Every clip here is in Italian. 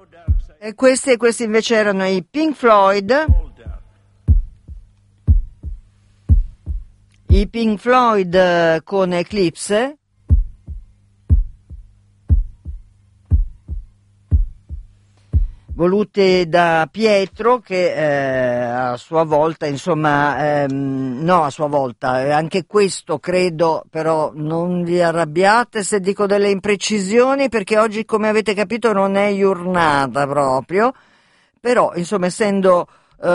E questi invece erano i Pink Floyd. I Pink Floyd con Eclipse. Volute da Pietro che a sua volta, anche questo credo, però non vi arrabbiate se dico delle imprecisioni, perché oggi, come avete capito, non è giornata proprio, però insomma, essendo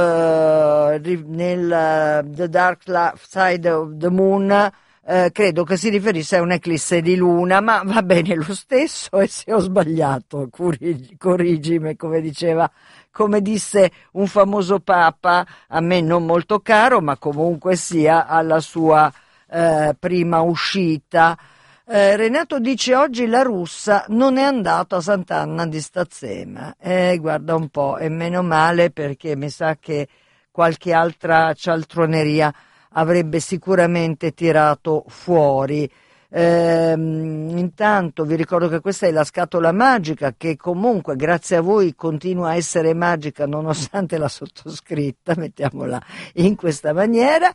nel The Dark Side of the Moon, credo che si riferisse a un'eclisse di luna, ma va bene lo stesso, e se ho sbagliato corriggimi, come disse un famoso papa, a me non molto caro, ma comunque sia alla sua prima uscita. Renato dice: oggi la russa non è andata a Sant'Anna di Stazzema. Guarda un po', e meno male, perché mi sa che qualche altra cialtroneria avrebbe sicuramente tirato fuori. Intanto vi ricordo che questa è la scatola magica, che comunque grazie a voi continua a essere magica nonostante la sottoscritta, mettiamola in questa maniera.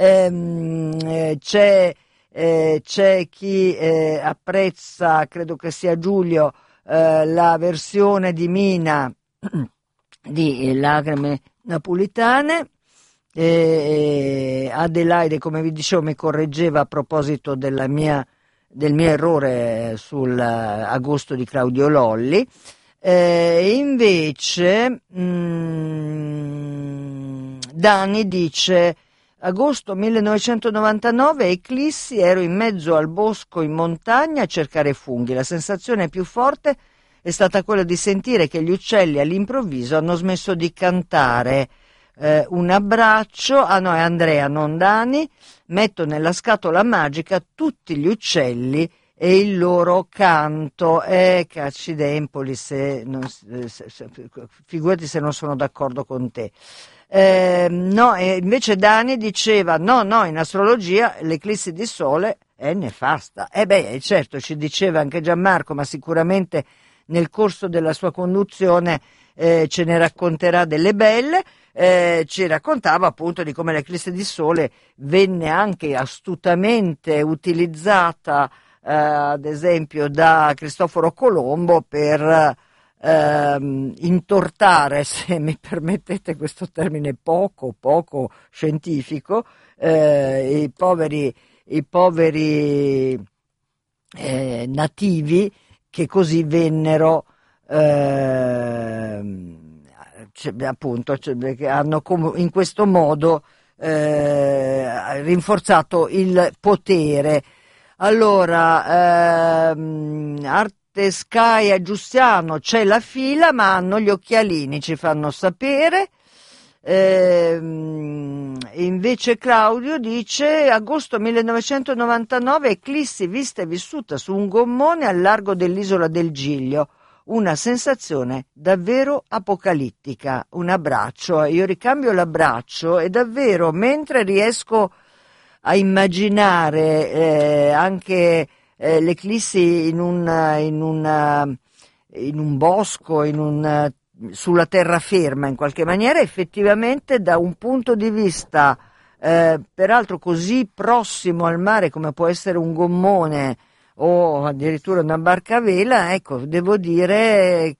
C'è chi apprezza, credo che sia Giulio, la versione di Mina di Lacrime napolitane. Adelaide, come vi dicevo, mi correggeva a proposito del mio errore sul agosto di Claudio Lolli. Invece Dani dice: agosto 1999, eclissi, ero in mezzo al bosco in montagna a cercare funghi. La sensazione più forte è stata quella di sentire che gli uccelli all'improvviso hanno smesso di cantare. Un abbraccio, no, è Andrea, non Dani. Metto nella scatola magica tutti gli uccelli e il loro canto. Caccidempoli, figurati se non sono d'accordo con te. No, invece Dani diceva no, in astrologia l'eclissi di sole è nefasta. Certo, ci diceva anche Gianmarco, ma sicuramente nel corso della sua conduzione ce ne racconterà delle belle. Ci raccontava appunto di come l'eclisse di sole venne anche astutamente utilizzata ad esempio da Cristoforo Colombo per intortare, se mi permettete questo termine poco scientifico, i poveri nativi, che così vennero che hanno in questo modo rinforzato il potere. Allora, Arte Sky a Giustiano, c'è la fila, ma hanno gli occhialini, ci fanno sapere. Invece Claudio dice: agosto 1999, eclissi vista e vissuta su un gommone al largo dell'isola del Giglio. Una sensazione davvero apocalittica. Un abbraccio, io ricambio l'abbraccio, e davvero, mentre riesco a immaginare anche l'eclissi in un bosco, sulla terraferma in qualche maniera, effettivamente da un punto di vista peraltro così prossimo al mare come può essere un gommone o addirittura una barca a vela, ecco, devo dire,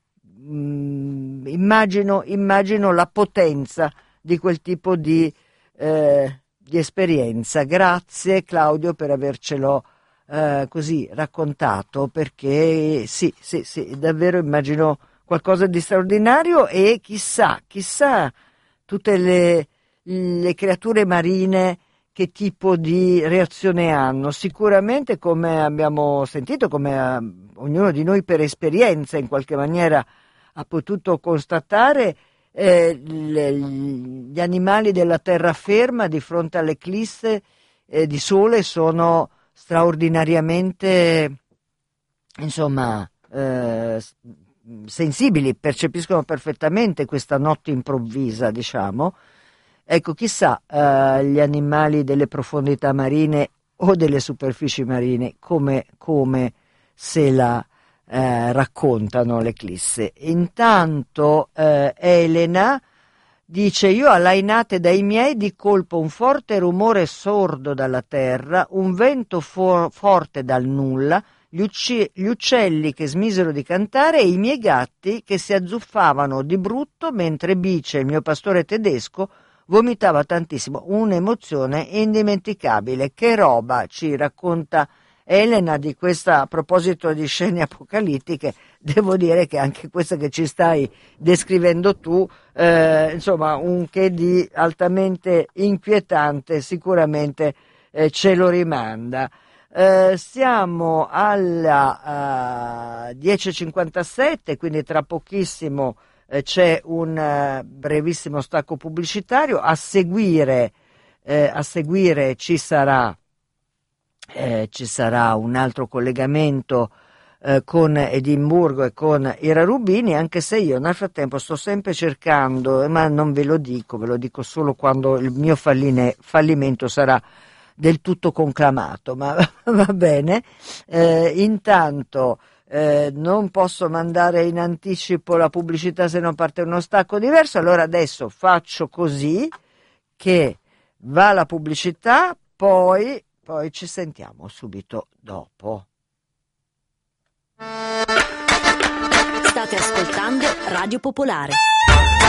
immagino la potenza di quel tipo di esperienza. Grazie Claudio per avercelo così raccontato, perché sì, davvero immagino qualcosa di straordinario, e chissà tutte le creature marine che tipo di reazione hanno. Sicuramente, come abbiamo sentito, come ognuno di noi per esperienza in qualche maniera ha potuto constatare, gli animali della terraferma di fronte all'eclisse di sole sono straordinariamente, sensibili, percepiscono perfettamente questa notte improvvisa, diciamo. Ecco, chissà gli animali delle profondità marine o delle superfici marine come se la raccontano l'eclisse. Intanto Elena dice: io allainate dai miei di colpo un forte rumore sordo dalla terra, un vento forte dal nulla, gli uccelli che smisero di cantare e i miei gatti che si azzuffavano di brutto mentre Bice, il mio pastore tedesco, vomitava tantissimo. Un'emozione indimenticabile. Che roba, ci racconta Elena di questa. A proposito di scene apocalittiche, devo dire che anche questa che ci stai descrivendo tu, insomma, un che di altamente inquietante sicuramente ce lo rimanda. Siamo alla 10:57, quindi tra pochissimo c'è un brevissimo stacco pubblicitario. A seguire ci sarà un altro collegamento con Edimburgo e con Ira Rubini, anche se io nel frattempo sto sempre cercando, ma non ve lo dico solo quando il mio fallimento sarà del tutto conclamato, ma va bene. Intanto non posso mandare in anticipo la pubblicità se non parte uno stacco diverso, allora adesso faccio così che va la pubblicità, poi ci sentiamo subito dopo. State ascoltando Radio Popolare.